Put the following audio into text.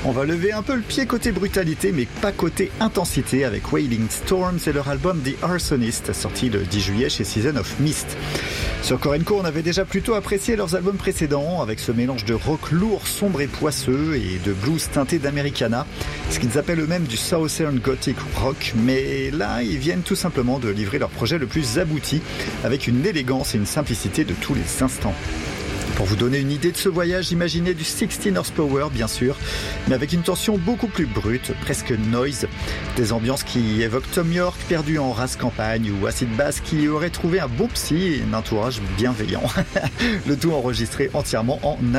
On va lever un peu le pied côté brutalité, mais pas côté intensité, avec Wailing Storms et leur album The Arsonist, sorti le 10 juillet chez Season of Mist. Sur Korenko, on avait déjà plutôt apprécié leurs albums précédents, avec ce mélange de rock lourd, sombre et poisseux, et de blues teinté d'Americana, ce qu'ils appellent eux-mêmes du Southern Gothic Rock, mais là, ils viennent tout simplement de livrer leur projet le plus abouti, avec une élégance et une simplicité de tous les instants. Pour vous donner une idée de ce voyage, imaginez du 16 horsepower bien sûr, mais avec une tension beaucoup plus brute, presque noise. Des ambiances qui évoquent Tom York perdu en race campagne ou Acid Bass qui aurait trouvé un bon psy et un entourage bienveillant. Le tout enregistré entièrement en